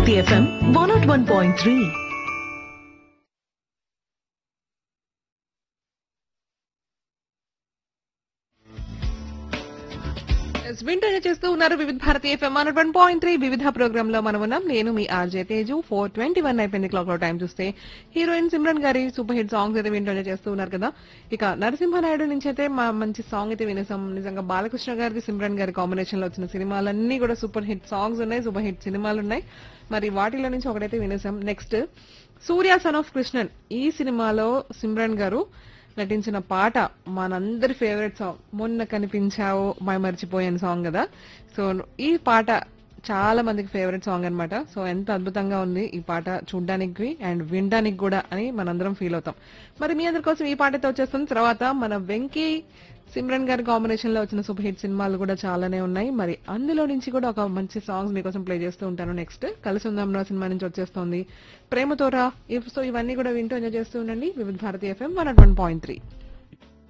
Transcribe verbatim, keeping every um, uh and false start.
Bharati F M one oh one point three. వింటనే చేస్తూ ఉన్నారు వివిధ Bharati FM one point three వివిధ ప్రోగ్రామ్ లో మనం ఉన్నాం. నేను మీ RJ Teju. Four twenty one అయిపోయింది క్లాక్ లో టైం చూస్తే. హీరోయిన్ సిమ్రన్ గారి సూపర్ హిట్ సాంగ్స్ అయితే వింటనే చేస్తూ ఉన్నారు కదా. ఇక నరసింహనాయుడు నుంచి అయితే మా మంచి సాంగ్ అయితే వినేసాం. నిజంగా బాలకృష్ణ గారిది సిమ్రన్ గారి కాంబినేషన్ లో వచ్చిన సినిమాలన్నీ కూడా సూపర్ హిట్ సాంగ్స్ ఉన్నాయి, సూపర్ హిట్ సినిమాలు ఉన్నాయి. మరి వాటిలో నుంచి ఒకటైతే వినేసాం. Next Surya son of Krishnan ఈ సినిమాలో సిమ్రన్ గారు నటించిన పాట మనందరి ఫేవరెట్ సాంగ్, మొన్న కనిపించావు మై మర్చిపోయాను సాంగ్ కదా. సో ఈ పాట చాలా మందికి ఫేవరెట్ సాంగ్ అన్నమాట. సో ఎంత అద్భుతంగా ఉంది ఈ పాట చూడ్డానికి అండ్ వినడానికి కూడా అని మనందరం ఫీల్ అవుతాం. మరి మీ అందరి కోసం ఈ పాట అయితే వచ్చేస్తుంది. తర్వాత మన వెంకీ సిమ్రన్ గారి కాంబినేషన్ లో వచ్చిన సూపర్ హిట్ సినిమాలు కూడా చాలానే ఉన్నాయి. మరి అందులో నుంచి కూడా ఒక మంచి సాంగ్స్ మీకోసం ప్లే చేస్తూ ఉంటాను. నెక్స్ట్ కలిసి ఉందాం నా సినిమా నుంచి వచ్చేస్తోంది ప్రేమతోరా. సో ఇవన్నీ కూడా వింటూ ఎంజాయ్ చేస్తూ ఉండండి వివిధ Bharati FM one one point three.